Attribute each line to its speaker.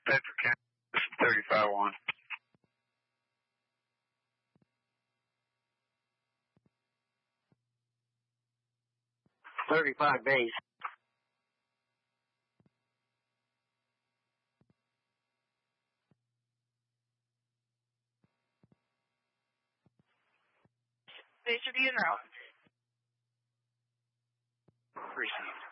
Speaker 1: Bedford County, this is 35-1.
Speaker 2: 35 base.
Speaker 3: Base review and route.
Speaker 1: Received.